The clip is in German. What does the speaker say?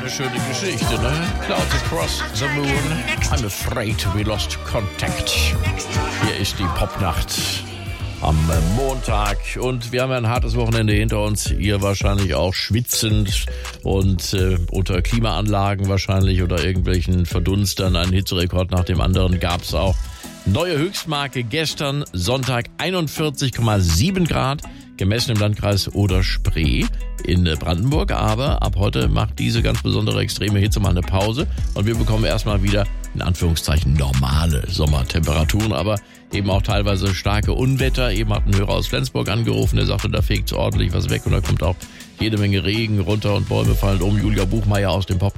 eine schöne Geschichte, ne? Clouds across the moon. I'm afraid we lost contact. Hier ist die Popnacht am Montag und wir haben ein hartes Wochenende hinter uns. Ihr wahrscheinlich auch schwitzend und unter Klimaanlagen wahrscheinlich oder irgendwelchen Verdunstern. Einen Hitzerekord nach dem anderen gab's auch. Neue Höchstmarke gestern Sonntag 41,7 Grad. Gemessen im Landkreis Oder-Spree in Brandenburg. Aber ab heute macht diese ganz besondere extreme Hitze mal eine Pause und wir bekommen erstmal wieder, in Anführungszeichen, normale Sommertemperaturen, aber eben auch teilweise starke Unwetter. Eben hat ein Hörer aus Flensburg angerufen, der sagte, da fegt ordentlich was weg und da kommt auch jede Menge Regen runter und Bäume fallen um. Julia Buchmeier aus dem Pop